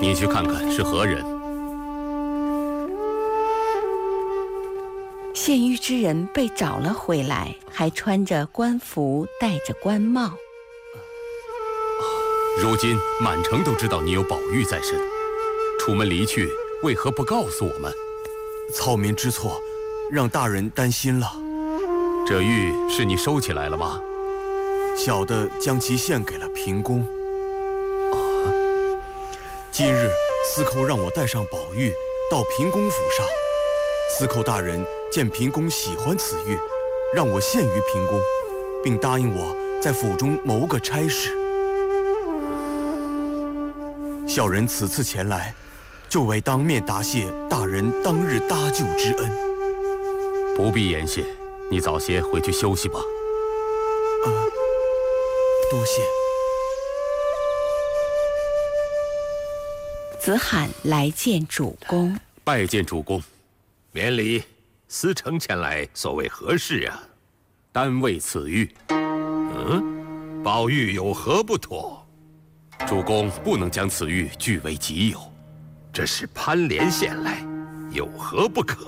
你去看看是何人。 献玉之人被找了回来，还穿着官服，戴着官帽。 如今满城都知道你有宝玉在身，出门离去，为何不告诉我们？ 草民知错，让大人担心了。 这玉是你收起来了吗？ 小的将其献给了平公。今日司寇让我带上宝玉到平公府上，司寇大人见平公喜欢此玉，让我献于平公，并答应我在府中谋个差事。小人此次前来，就为当面答谢大人当日搭救之恩。 不必言谢，你早些回去休息吧。 多谢。 子罕来见主公， 拜见主公。 免礼，司城前来，所谓何事啊？ 单为此玉。 宝玉有何不妥？ 主公不能将此玉据为己有。 这是潘连献来，有何不可？